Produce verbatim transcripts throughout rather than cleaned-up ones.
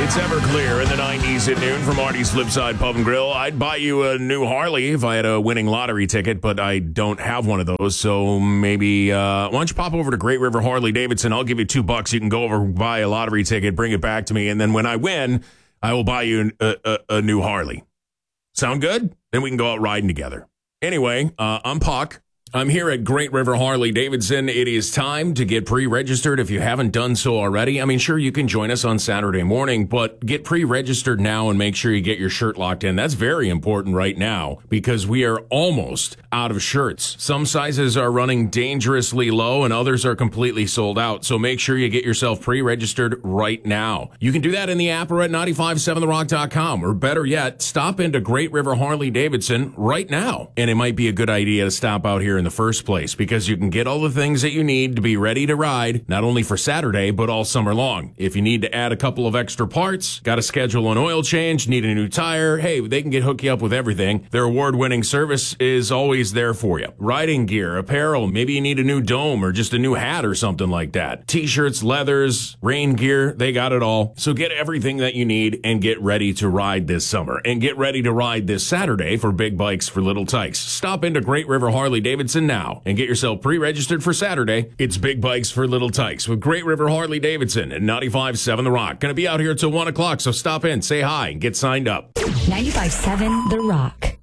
It's Everclear in the nineties at noon from Artie's Flipside Pub and Grill. I'd buy you a new Harley if I had a winning lottery ticket, but I don't have one of those. So maybe, uh, why don't you pop over to Great River Harley Davidson? I'll give you two bucks. You can go over, buy a lottery ticket, bring it back to me. And then when I win, I will buy you a, a, a new Harley. Sound good? Then we can go out riding together. Anyway, uh, I'm Puck. I'm here at Great River Harley Davidson. It is time to get pre-registered if you haven't done so already. I mean, sure, you can join us on Saturday morning, but get pre-registered now and make sure you get your shirt locked in. That's very important right now because we are almost out of shirts. Some sizes are running dangerously low and others are completely sold out. So make sure you get yourself pre-registered right now. You can do that in the app or at nine five seven the rock dot com, or better yet, stop into Great River Harley Davidson right now. And it might be a good idea to stop out here in the first place because you can get all the things that you need to be ready to ride, not only for Saturday, but all summer long. If you need to add a couple of extra parts, got to schedule an oil change, need a new tire, hey, they can get hook you up with everything. Their award-winning service is always there for you. Riding gear, apparel, maybe you need a new dome or just a new hat or something like that. T-shirts, leathers, rain gear, they got it all. So get everything that you need and get ready to ride this summer. And get ready to ride this Saturday for Big Bikes for Little Tykes. Stop into Great River Harley Davidson now and get yourself pre-registered for Saturday. It's Big Bikes for Little Tykes with Great River Harley Davidson and ninety-five point seven The Rock. Going to be out here till one o'clock, so stop in, say hi, and get signed up. ninety-five point seven The Rock.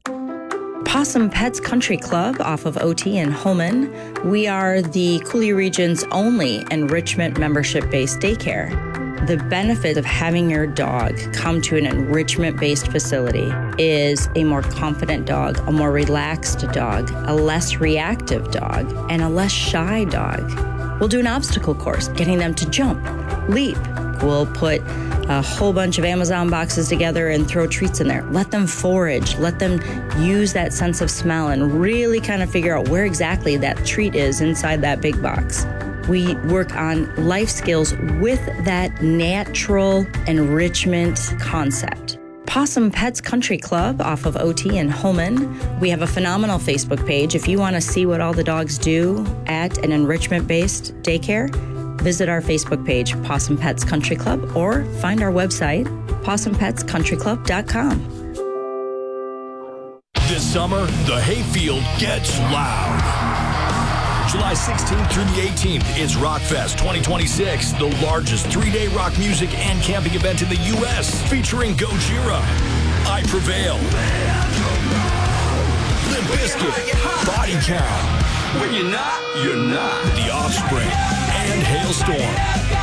Possum Pets Country Club off of O T in Holman. We are the Coulee region's only enrichment membership-based daycare. The benefit of having your dog come to an enrichment-based facility is a more confident dog, a more relaxed dog, a less reactive dog, and a less shy dog. We'll do an obstacle course, getting them to jump, leap. We'll put a whole bunch of Amazon boxes together and throw treats in there. Let them forage. Let them use that sense of smell and really kind of figure out where exactly that treat is inside that big box. We work on life skills with that natural enrichment concept. Possum Pets Country Club off of O T in Holman. We have a phenomenal Facebook page. If you want to see what all the dogs do at an enrichment-based daycare, visit our Facebook page, Possum Pets Country Club, or find our website, possum pets country club dot com. This summer, the hayfield gets loud. July sixteenth through the eighteenth is Rockfest twenty twenty-six, the largest three-day rock music and camping event in the U S, featuring Gojira, I Prevail, Limp Bizkit, Body Count, When You're Not, You're Not, The Offspring, and Hailstorm.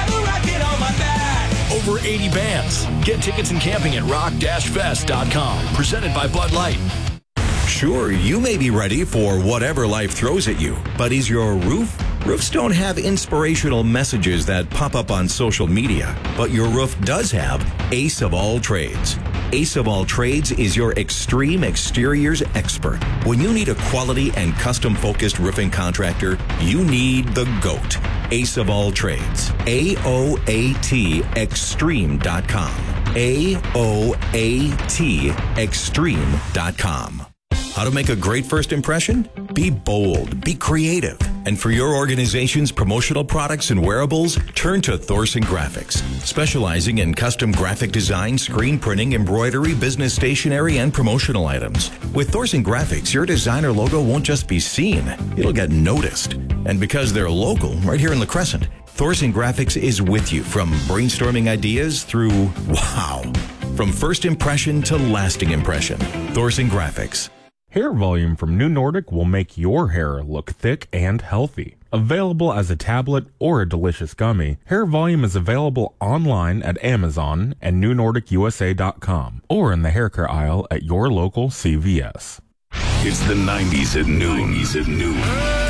Over eighty bands. Get tickets and camping at rock dash fest dot com. Presented by Bud Light. Sure, you may be ready for whatever life throws at you, but is your roof? Roofs don't have inspirational messages that pop up on social media, but your roof does have Ace of All Trades. Ace of All Trades is your extreme exteriors expert. When you need a quality and custom-focused roofing contractor, you need the GOAT. Ace of All Trades. A O A T extreme dot com. A O A T extreme dot com. How to make a great first impression? Be bold, be creative. And for your organization's promotional products and wearables, turn to Thorson Graphics, specializing in custom graphic design, screen printing, embroidery, business stationery, and promotional items. With Thorson Graphics, your designer logo won't just be seen, it'll get noticed. And because they're local, right here in La Crescent, Thorson Graphics is with you from brainstorming ideas through wow. From first impression to lasting impression. Thorson Graphics. Hair Volume from New Nordic will make your hair look thick and healthy. Available as a tablet or a delicious gummy, Hair Volume is available online at Amazon and new nordic u s a dot com or in the hair care aisle at your local C V S. It's the nineties at noon. nineties at noon.